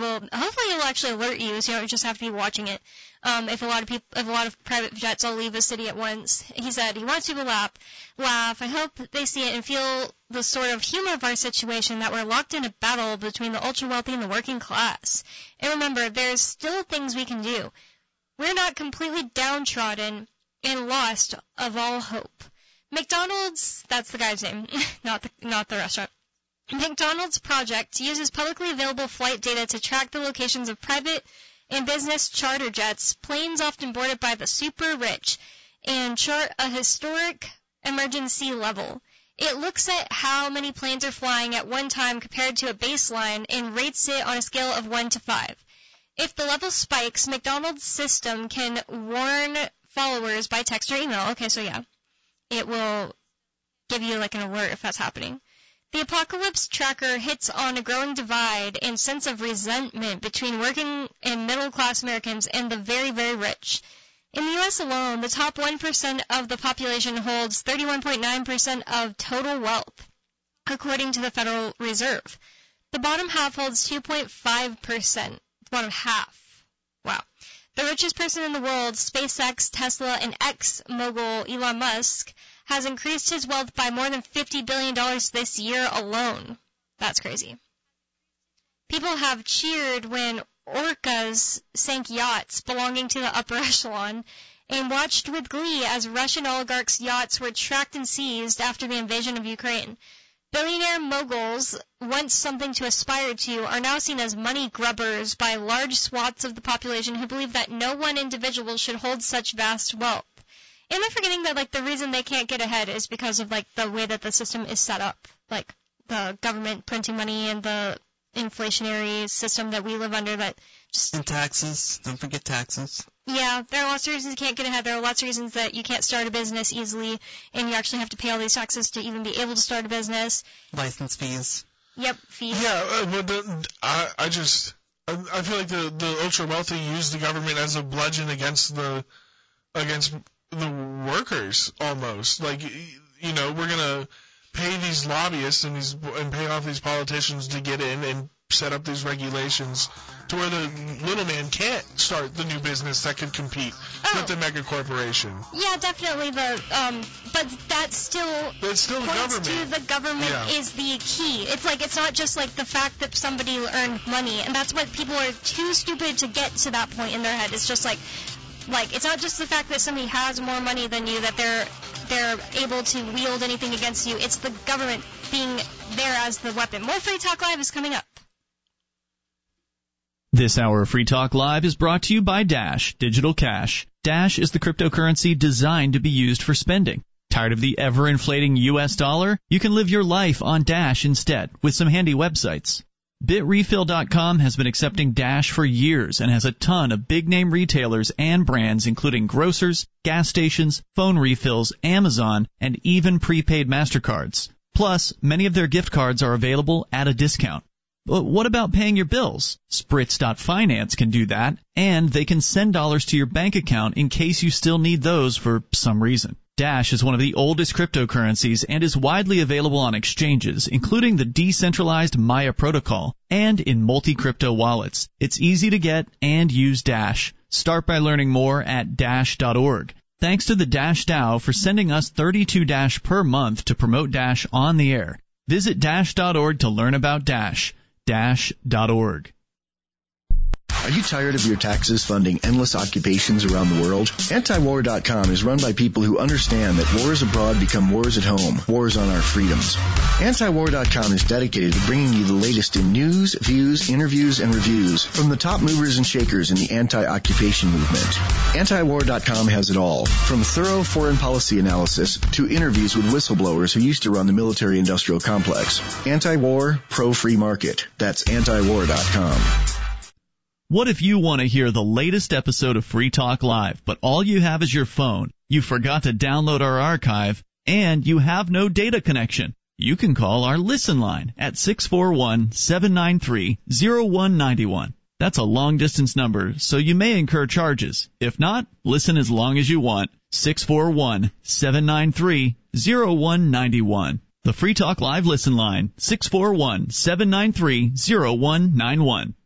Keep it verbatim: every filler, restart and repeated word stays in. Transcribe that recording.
will, hopefully it will actually alert you, so you don't just have to be watching it. Um, if a lot of people, if a lot of private jets all leave the city at once. He said he wants people to laugh. Laugh. I hope they see it and feel the sort of humor of our situation, that we're locked in a battle between the ultra-wealthy and the working class. And remember, there's still things we can do. We're not completely downtrodden and lost of all hope. McDonald's, that's the guy's name, not the, not the restaurant. McDonald's project uses publicly available flight data to track the locations of private and business charter jets, planes often boarded by the super rich, and chart a historic emergency level. It looks at how many planes are flying at one time compared to a baseline and rates it on a scale of one to five. If the level spikes, McDonald's system can warn followers by text or email. Okay, so yeah, it will give you like an alert if that's happening. The apocalypse tracker hits on a growing divide and sense of resentment between working and middle-class Americans and the very, very rich. In the U S alone, the top one percent of the population holds thirty-one point nine percent of total wealth, according to the Federal Reserve. The bottom half holds two point five percent. The bottom half. Wow. The richest person in the world, SpaceX, Tesla, and ex-mogul Elon Musk, has increased his wealth by more than fifty billion dollars this year alone. That's crazy. People have cheered when orcas sank yachts belonging to the upper echelon and watched with glee as Russian oligarchs' yachts were tracked and seized after the invasion of Ukraine. Billionaire moguls, once something to aspire to, are now seen as money grubbers by large swaths of the population who believe that no one individual should hold such vast wealth. And they're forgetting that, like, the reason they can't get ahead is because of, like, the way that the system is set up. Like, the government printing money and the inflationary system that we live under that just... And taxes. Don't forget taxes. Yeah, there are lots of reasons you can't get ahead. There are lots of reasons that you can't start a business easily, and you actually have to pay all these taxes to even be able to start a business. License fees. Yep, fees. Yeah, uh, but the, I, I just... I, I feel like the, the ultra-wealthy use the government as a bludgeon against the... against... the workers, almost. Like, you know, we're going to pay these lobbyists and these and pay off these politicians to get in and set up these regulations to where the little man can't start the new business that could compete oh. with the mega corporation. Yeah, definitely. The um, but that still it's still the points government. to the government yeah. is the key. It's like it's not just like the fact that somebody earned money, and that's what people are too stupid to get to that point in their head. It's just like. Like, it's not just the fact that somebody has more money than you, that they're they're able to wield anything against you. It's the government being there as the weapon. More Free Talk Live is coming up. This hour of Free Talk Live is brought to you by Dash Digital Cash. Dash is the cryptocurrency designed to be used for spending. Tired of the ever-inflating U S dollar? You can live your life on Dash instead with some handy websites. Bit Refill dot com has been accepting Dash for years and has a ton of big-name retailers and brands including grocers, gas stations, phone refills, Amazon, and even prepaid MasterCards. Plus, many of their gift cards are available at a discount. But what about paying your bills? Spritz dot finance can do that, and they can send dollars to your bank account in case you still need those for some reason. Dash is one of the oldest cryptocurrencies and is widely available on exchanges, including the decentralized Maya protocol, and in multi-crypto wallets. It's easy to get and use Dash. Start by learning more at dash dot org. Thanks to the Dash DAO for sending us thirty-two Dash per month to promote Dash on the air. Visit dash dot org to learn about Dash. dash dot org. Are you tired of your taxes funding endless occupations around the world? anti war dot com is run by people who understand that wars abroad become wars at home, wars on our freedoms. anti war dot com is dedicated to bringing you the latest in news, views, interviews, and reviews from the top movers and shakers in the anti-occupation movement. anti war dot com has it all, from thorough foreign policy analysis to interviews with whistleblowers who used to run the military-industrial complex. Anti-war, pro-free market. That's anti war dot com. What if you want to hear the latest episode of Free Talk Live, but all you have is your phone, you forgot to download our archive, and you have no data connection? You can call our Listen line at six four one, seven nine three, zero one nine one. That's a long-distance number, so you may incur charges. If not, listen as long as you want. six four one, seven nine three, zero one nine one. The Free Talk Live Listen line, six four one, seven nine three, zero one nine one.